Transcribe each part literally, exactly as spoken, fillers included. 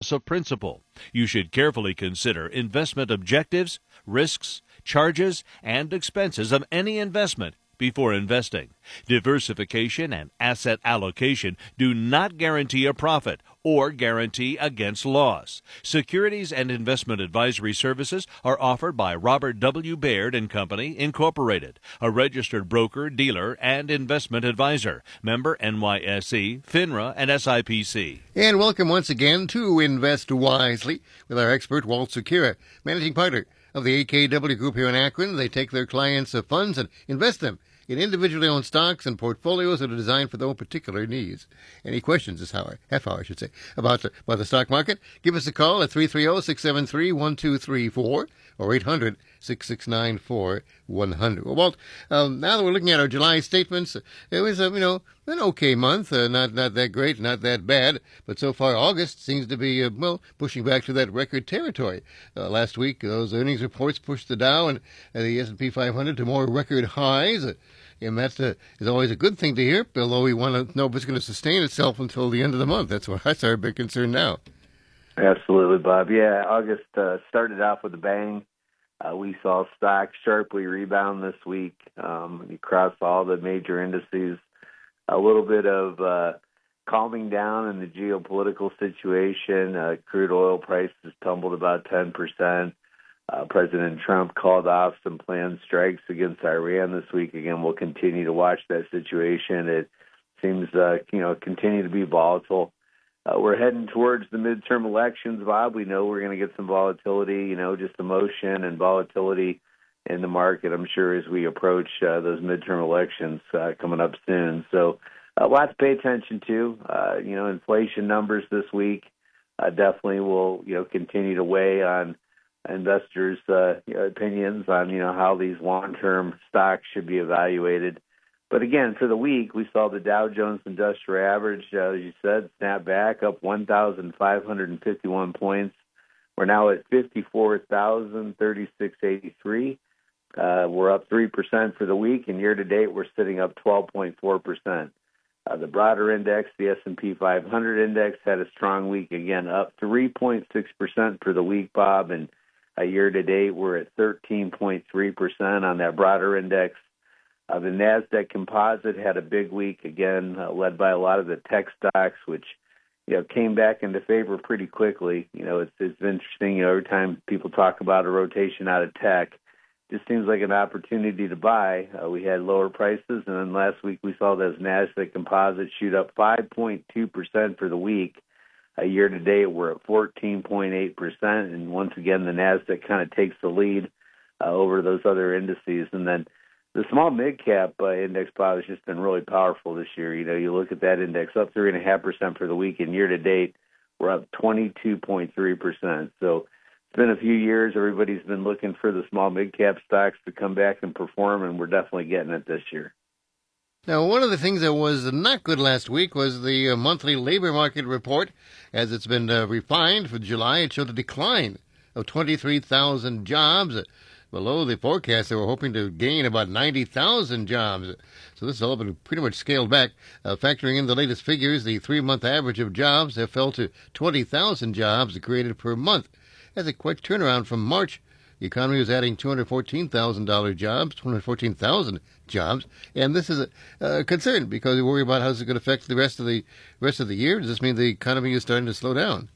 loss of principal. You should carefully consider investment objectives, risks, charges, and expenses of any investment before investing. Diversification and asset allocation do not guarantee a profit or guarantee against loss. Securities and investment advisory services are offered by Robert W. Baird and Company, Incorporated, a registered broker, dealer, and investment advisor. Member N Y S E, FINRA, and S I P C. And welcome once again to Invest Wisely with our expert, Walt Secura, managing partner of the A K W Group here in Akron. They take their clients' funds and invest them in individually owned stocks and portfolios that are designed for their own particular needs. Any questions this hour, half hour I should say, about the, about the stock market, give us a call at three three zero, six seven three, one two three four or eight hundred, six six nine, four one zero zero. Well, Walt, um, now that we're looking at our July statements, it was, uh, you know, an okay month, uh, not not that great, not that bad, but so far August seems to be, uh, well, pushing back to that record territory. Uh, last week, those earnings reports pushed the Dow and uh, the S and P five hundred to more record highs. Uh, And that uh, is always a good thing to hear, although we want to know if it's going to sustain itself until the end of the month. That's why that's our big concern now. Absolutely, Bob. Yeah, August uh, started off with a bang. Uh, we saw stocks sharply rebound this week um, across all the major indices. A little bit of uh, calming down in the geopolitical situation. Uh, crude oil prices tumbled about ten percent. Uh, President Trump called off some planned strikes against Iran this week. Again, we'll continue to watch that situation. It seems, uh, you know, continue to be volatile. Uh, we're heading towards the midterm elections, Bob. We know we're going to get some volatility, you know, just emotion and volatility in the market, I'm sure, as we approach uh, those midterm elections uh, coming up soon. So a uh, lot to pay attention to. Uh, you know, inflation numbers this week uh, definitely will, you know, continue to weigh on investors' uh, you know, opinions on, you know, how these long-term stocks should be evaluated. But again, for the week, we saw the Dow Jones Industrial Average, uh, as you said, snap back up one thousand five hundred fifty-one points. We're now at fifty-four thousand thirty-six eighty-three. Uh, we're up three percent for the week, and year-to-date, we're sitting up twelve point four percent. Uh, the broader index, the S and P five hundred index, had a strong week, again, up three point six percent for the week, Bob, and uh, year-to-date, we're at thirteen point three percent on that broader index. Uh, the NASDAQ Composite had a big week, again, uh, led by a lot of the tech stocks, which, you know, came back into favor pretty quickly. You know, it's, it's interesting, you know, every time people talk about a rotation out of tech, it just seems like an opportunity to buy. Uh, we had lower prices, and then last week we saw those NASDAQ Composites shoot up five point two percent for the week. Uh, year-to-date, we're at fourteen point eight percent, and once again, the NASDAQ kind of takes the lead uh, over those other indices. And then the small mid-cap uh, index, Bob, has just been really powerful this year. You know, you look at that index, up three point five percent for the week, and year-to-date, we're up twenty-two point three percent. So it's been a few years. Everybody's been looking for the small mid-cap stocks to come back and perform, and we're definitely getting it this year. Now, one of the things that was not good last week was the uh, monthly labor market report. As it's been uh, refined for July, it showed a decline of twenty-three thousand jobs. Uh, below the forecast, they were hoping to gain about ninety thousand jobs. So this has all been pretty much scaled back. Uh, factoring in the latest figures, the three-month average of jobs have fell to twenty thousand jobs created per month. That's a quick turnaround from March. The economy was adding two hundred fourteen thousand jobs, two hundred fourteen thousand jobs, and this is a, a concern because we worry about how it's going to affect the rest of the rest of the year. Does this mean the economy is starting to slow down?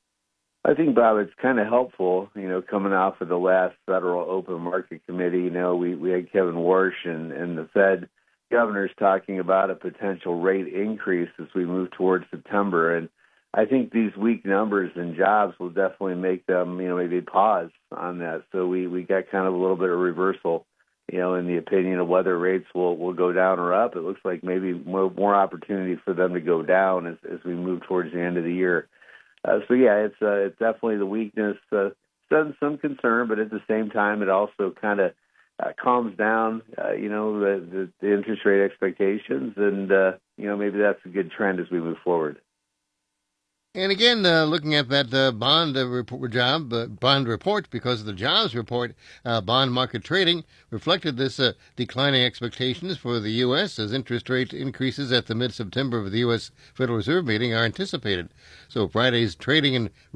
I think, Bob, it's kind of helpful, you know, coming off of the last Federal Open Market Committee. You know, we, we had Kevin Warsh and, and the Fed governors talking about a potential rate increase as we move towards September, and I think these weak numbers in jobs will definitely make them, you know, maybe pause on that. So we, we got kind of a little bit of reversal, you know, in the opinion of whether rates will, will go down or up. It looks like maybe more, more opportunity for them to go down as, as we move towards the end of the year. Uh, so, yeah, it's uh, it's definitely the weakness. Uh, some, some concern, but at the same time, it also kind of uh, calms down, uh, you know, the, the, the interest rate expectations. And, uh, you know, maybe that's a good trend as we move forward. And again, uh, looking at that uh, bond uh, report, job uh, bond report, because of the jobs report, uh, bond market trading reflected this uh, declining expectations for the U S as interest rate increases at the mid-September of the U S Federal Reserve meeting are anticipated. So Friday's trading and